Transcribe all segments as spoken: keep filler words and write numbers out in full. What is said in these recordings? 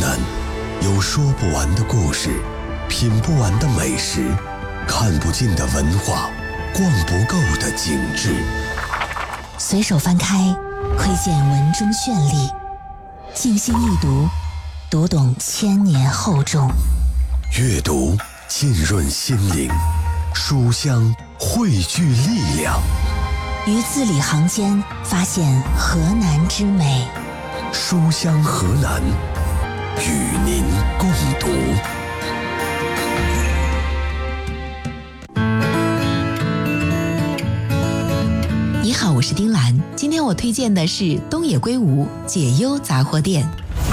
南，有说不完的故事，品不完的美食，看不尽的文化，逛不够的景致。 随手翻开，窥见文中绚丽；静心一读，读懂千年厚重。 阅读浸润心灵，书香汇聚力量。 于字里行间发现河南之美。 书香河南，与您共读。 你好，我是丁兰。今天我推荐的是东野圭吾解忧杂货店。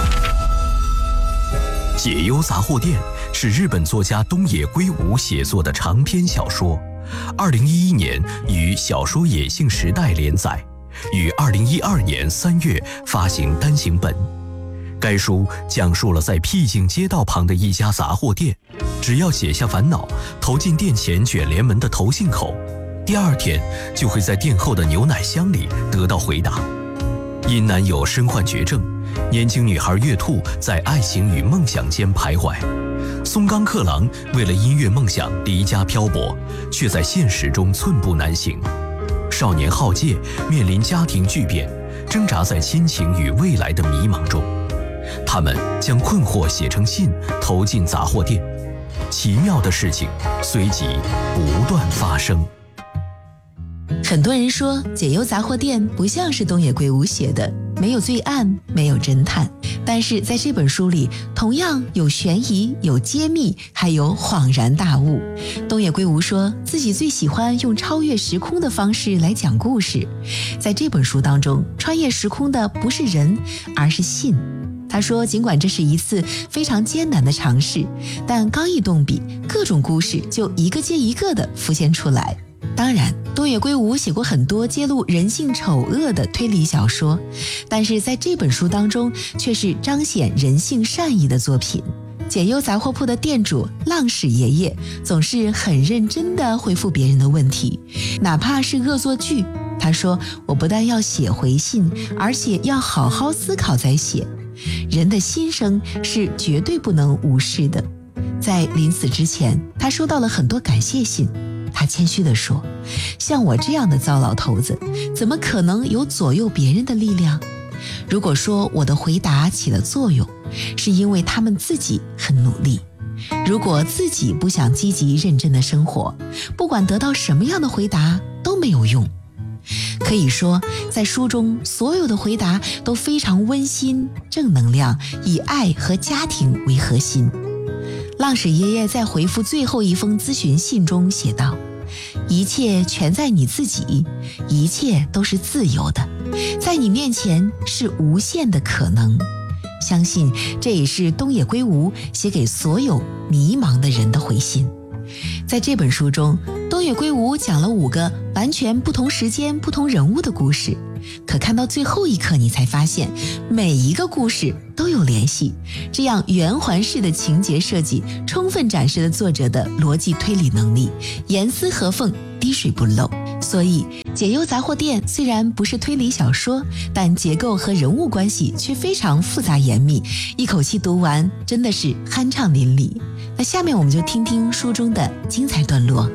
解忧杂货店是日本作家东野圭吾写作的长篇小说，二零一一年于小说野性时代连载，于二零一二年三月发行单行本。该书讲述了在僻静街道旁的一家杂货店，只要写下烦恼，投进店前卷帘门的投信口，第二天就会在店后的牛奶箱里得到回答。因男友身患绝症，年轻女孩月兔在爱情与梦想间徘徊。松冈克郎为了音乐梦想离家漂泊，却在现实中寸步难行。少年浩介面临家庭巨变，挣扎在亲情与未来的迷茫中。他们将困惑写成信，投进杂货店。奇妙的事情随即不断发生。 很多人说解忧杂货店不像是东野圭吾写的，没有罪案，没有侦探，但是在这本书里同样有悬疑，有揭秘，还有恍然大悟。东野圭吾说自己最喜欢用超越时空的方式来讲故事，在这本书当中，穿越时空的不是人，而是信。他说尽管这是一次非常艰难的尝试，但刚一动笔，各种故事就一个接一个的浮现出来。当然，东野圭吾写过很多揭露人性丑恶的推理小说，但是在这本书当中却是彰显人性善意的作品。解忧杂货铺的店主浪矢爷爷总是很认真地回复别人的问题，哪怕是恶作剧。他说，我不但要写回信，而且要好好思考再写。人的心声是绝对不能无视的。在临死之前，他收到了很多感谢信。他谦虚地说，像我这样的糟老头子，怎么可能有左右别人的力量？如果说我的回答起了作用，是因为他们自己很努力。如果自己不想积极认真的生活，不管得到什么样的回答都没有用。可以说，在书中所有的回答都非常温馨、正能量，以爱和家庭为核心。浪矢爷爷在回复最后一封咨询信中写道，一切全在你自己，一切都是自由的，在你面前是无限的可能。相信这也是东野圭吾写给所有迷茫的人的回信。在这本书中，东野圭吾讲了五个完全不同时间、不同人物的故事，可看到最后一刻，你才发现每一个故事都有联系。这样圆环式的情节设计，充分展示了作者的逻辑推理能力，严丝合缝，滴水不漏。所以解忧杂货店虽然不是推理小说，但结构和人物关系却非常复杂严密，一口气读完真的是酣畅淋漓。那下面我们就听听书中的精彩段落。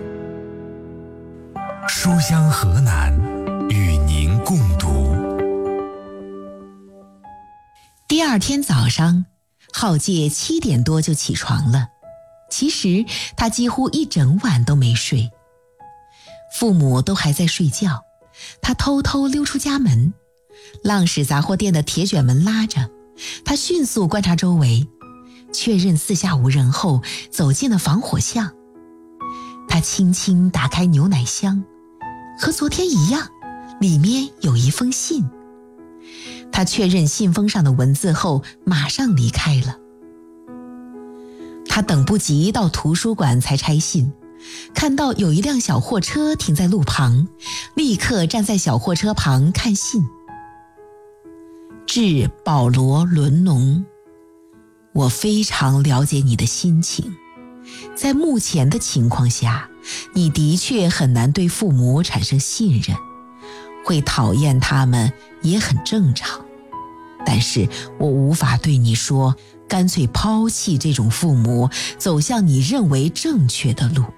书香河南，与您共读。 第二天早上，浩介七点多就起床了。其实他几乎一整晚都没睡，父母都还在睡觉。他偷偷溜出家门，浪矢杂货店的铁卷门拉着，他迅速观察周围，确认四下无人后，走进了防火巷。他轻轻打开牛奶箱，和昨天一样，里面有一封信。他确认信封上的文字后，马上离开了。他等不及到图书馆才拆信，看到有一辆小货车停在路旁，立刻站在小货车旁看信。致保罗·伦农，我非常了解你的心情。在目前的情况下，你的确很难对父母产生信任，会讨厌他们也很正常。 但是我无法对你说，干脆抛弃这种父母，走向你认为正确的路。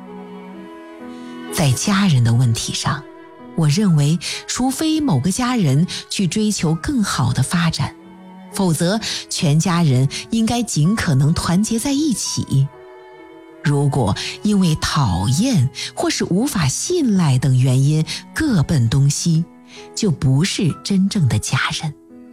在家人的问题上，我认为除非某个家人去追求更好的发展，否则全家人应该尽可能团结在一起。如果因为讨厌或是无法信赖等原因各奔东西，就不是真正的家人。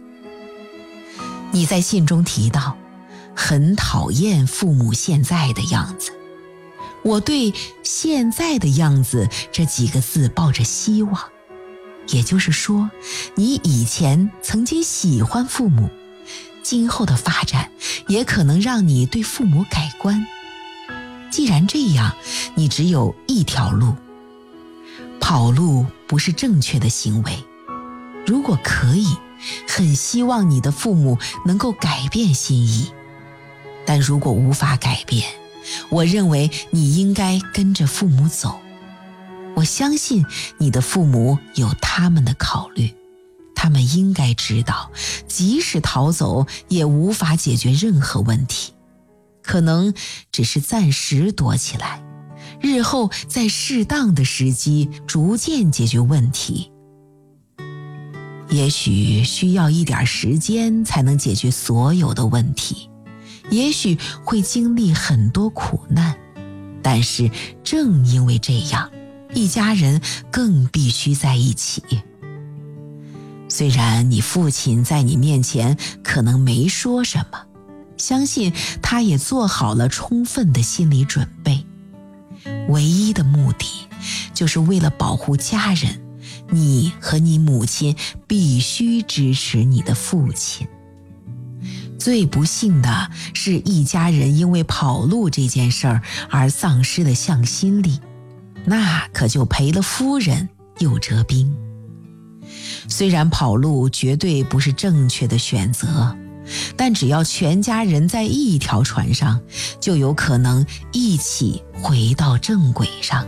你在信中提到很讨厌父母现在的样子，我对现在的样子这几个字抱着希望，也就是说，你以前曾经喜欢父母，今后的发展也可能让你对父母改观。既然这样，你只有一条路。跑路不是正确的行为，如果可以，很希望你的父母能够改变心意，但如果无法改变，我认为你应该跟着父母走。我相信你的父母有他们的考虑，他们应该知道，即使逃走也无法解决任何问题，可能只是暂时躲起来，日后在适当的时机逐渐解决问题。也许需要一点时间才能解决所有的问题，也许会经历很多苦难，但是正因为这样，一家人更必须在一起。虽然你父亲在你面前可能没说什么，相信他也做好了充分的心理准备，唯一的目的就是为了保护家人，你和你母亲必须支持你的父亲。最不幸的是，一家人因为跑路这件事儿而丧失了向心力，那可就赔了夫人又折兵。虽然跑路绝对不是正确的选择，但只要全家人在一条船上，就有可能一起回到正轨上。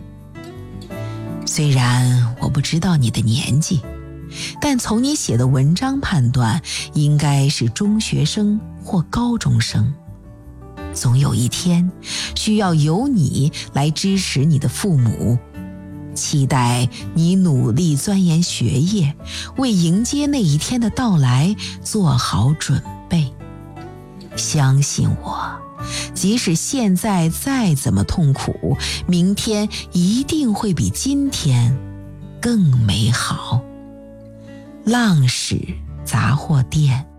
虽然我不知道你的年纪，但从你写的文章判断，应该是中学生或高中生。总有一天，需要由你来支持你的父母，期待你努力钻研学业，为迎接那一天的到来做好准备。相信我，即使现在再怎么痛苦，明天一定会比今天更美好。浪矢杂货店。